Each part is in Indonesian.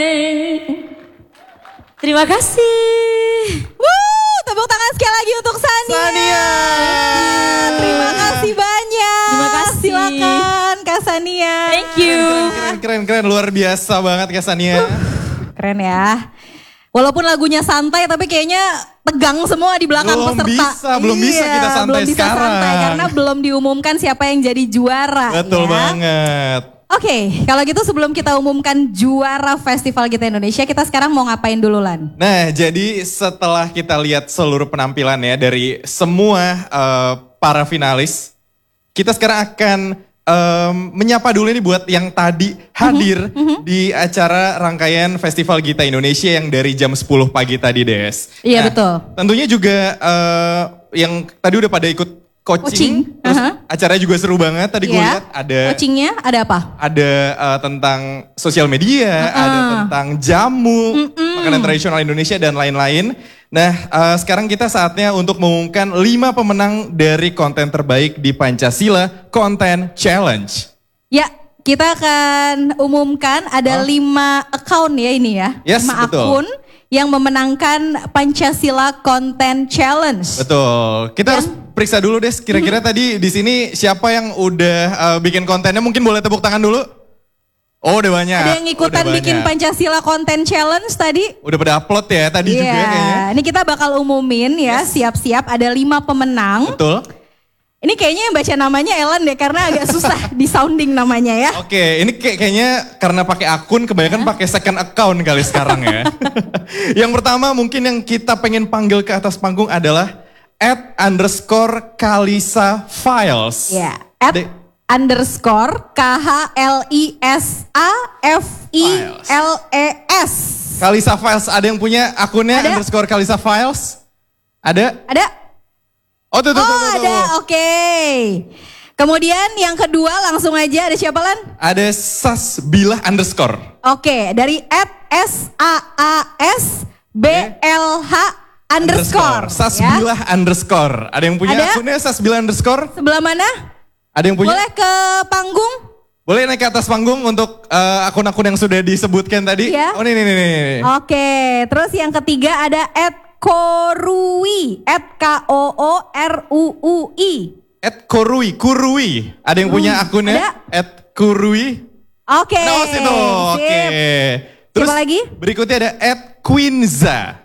Terima kasih. Tepuk tangan sekali lagi untuk Sania. Terima kasih banyak. Terima kasih. Silakan Kak Sania. Thank you. Keren, luar biasa banget Kak Sania. Keren ya. Walaupun lagunya santai tapi kayaknya tegang semua di belakang peserta. Belum bisa kita santai belum bisa sekarang. Santai karena belum diumumkan siapa yang jadi juara. Betul ya. banget. Oke, kalau gitu sebelum kita umumkan juara Festival Gita Indonesia, kita sekarang mau ngapain dulu Lan? Nah, jadi setelah kita lihat seluruh penampilan ya dari semua para finalis, kita sekarang akan menyapa dulu ini buat yang tadi hadir di acara rangkaian Festival Gita Indonesia yang dari jam 10 pagi tadi, Des. Iya, Nah, betul. Tentunya juga yang tadi udah pada ikut coaching. Terus acaranya juga seru banget. Tadi gue lihat ada coachingnya ada apa? Ada tentang sosial media, ada tentang jamu, makanan tradisional Indonesia dan lain-lain. Nah, sekarang kita saatnya untuk mengumumkan 5 pemenang dari konten terbaik di Pancasila Content Challenge. Ya, kita akan umumkan ada 5 account ya ini ya. Yes, 5 betul. akun yang memenangkan Pancasila Content Challenge. Betul. Kita harus periksa dulu Des, kira-kira tadi di sini siapa yang udah bikin kontennya, mungkin boleh tepuk tangan dulu. Oh, udah banyak. Ada yang ikutan Udah bikin banyak. Pancasila Content Challenge tadi? Udah pada upload ya tadi juga kayaknya. Ini kita bakal umumin ya, siap-siap ada 5 pemenang. Betul. Ini kayaknya yang baca namanya Ellen deh karena agak susah di sounding namanya ya. Oke, ini kayaknya karena pakai akun kebanyakan pakai second account kali sekarang ya. Yang pertama mungkin yang kita pengen panggil ke atas panggung adalah @_Kalisa_Files. Ya, @_ KHLISAFILES. Kalisa Files, ada yang punya akunnya Ada. _Kalisa Files? Ada? Ada? Oh, tuh. Ada, oke. Kemudian yang kedua langsung aja ada siapa Lan? Ada Sasbilah_. Oke, dari @SAASBLH_. Sasbilah_. Ada yang punya Ada? akunnya Sasbilah_? Sebelah mana? Ada yang punya? Boleh ke panggung? Boleh naik ke atas panggung untuk akun-akun yang sudah disebutkan tadi? Iya. Oh, nih. Oke, terus yang ketiga ada @Korui, KOORUUI. Kurui. Ada yang punya akunnya? @Kurui. Oke. Oh, situ. Oke. sip. Terus Siapa lagi? berikutnya ada @Queenza.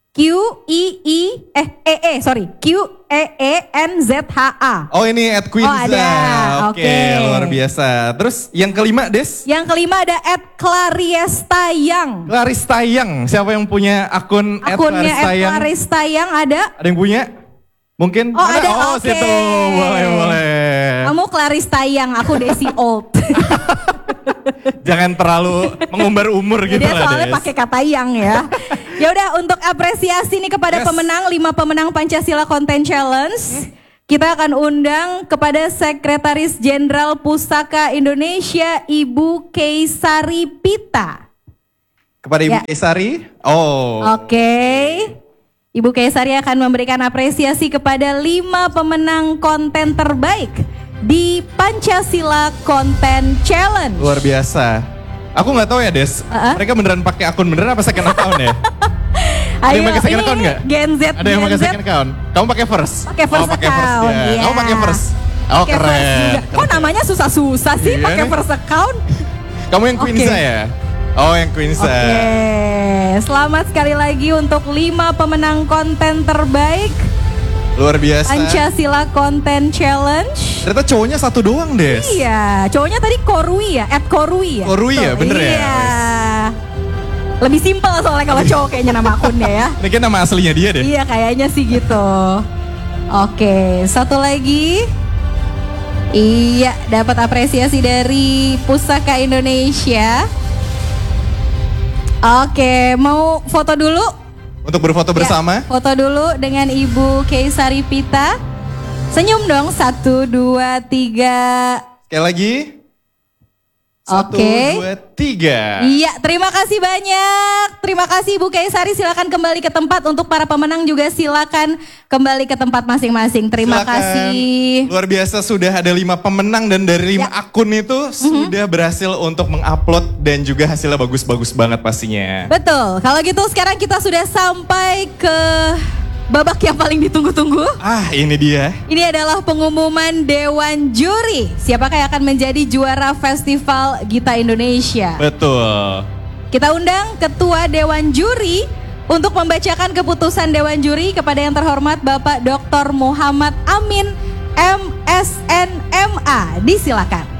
QEENZHA. Oh, ini @Queenza. Oh, ada. Oke. Luar biasa. Terus yang kelima, Des? Yang kelima ada @Clariestayang. Claristayang. Siapa yang punya akun Akunnya @Claristayang? @Clariestayang ada. Ada yang punya? Mungkin? Oh, ada. Oh, Oke. situ. Boleh. Kamu Claristayang, aku Desi Old. Jangan terlalu mengumbar umur gitu Dia lah, soalnya Des. pakai kata yang ya. Ya udah, untuk apresiasi nih kepada pemenang 5 pemenang Pancasila Content Challenge. Kita akan undang kepada Sekretaris Jenderal Pusaka Indonesia Ibu Keisari Pita. Kepada Ibu Ya. Keisari? Oh. Oke. Ibu Keisari akan memberikan apresiasi kepada 5 pemenang konten terbaik di Pancasila Content Challenge. Luar biasa. Aku nggak tahu ya Des, mereka beneran pakai akun beneran apa second account ya? Ada yang pakai second account nggak? Gen Z, Ada yang pakai second account? Kamu pakai first? Pakai first pakai first account, ya. iya. Kamu pakai first? Oh, Pakai first keren. juga. Kok namanya susah-susah sih Iya pakai nih. first account? Kamu yang Queenza Oke. ya? Oh, yang Queenza. Oke, selamat sekali lagi untuk 5 pemenang konten terbaik Luar biasa. Pancasila Content Challenge. Ternyata cowoknya satu doang, Des. Iya, cowoknya tadi Korui ya, @Korui ya. Korui ya, Betul, bener ya? Iya. Lebih simpel soalnya kalau cowok kayaknya nama akunnya ya. Ini kan nama aslinya dia deh. Iya, kayaknya sih gitu. Oke, satu lagi. Iya, dapat apresiasi dari Pusaka Indonesia. Oke, mau foto dulu? Untuk berfoto bersama. Ya, foto dulu dengan Ibu Keisari Pita. Senyum dong, 1, 2, 3. Sekali lagi. 1, Oke. 2, 3. Iya, terima kasih banyak. Terima kasih Ibu Kaisari, silakan kembali ke tempat. Untuk para pemenang juga silakan kembali ke tempat masing-masing. Terima Silakan. kasih. Luar biasa, sudah ada 5 pemenang dan dari 5 akun itu sudah berhasil untuk mengupload dan juga hasilnya bagus-bagus banget pastinya. Betul, kalau gitu sekarang kita sudah sampai ke babak yang paling ditunggu-tunggu. Ah, ini dia. Ini adalah pengumuman Dewan Juri. Siapakah yang akan menjadi juara Festival Gita Indonesia? Betul. Kita undang Ketua Dewan Juri untuk membacakan keputusan Dewan Juri kepada yang terhormat Bapak Dr. Muhammad Amin, MSN, MA. Disilakan.